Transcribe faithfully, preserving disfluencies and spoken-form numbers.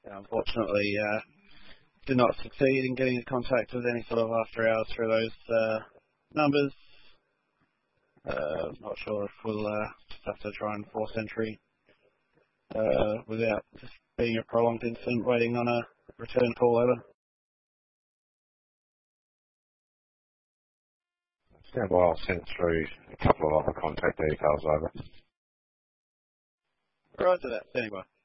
unfortunately, uh, did not succeed in getting in contact with any sort of after hours through those uh, numbers. Uh, not sure if we'll uh, just have to try and force entry uh, without just being a prolonged incident waiting on a return call over. Stand by, I'll send through a couple of other contact details over. Right to that, anyway.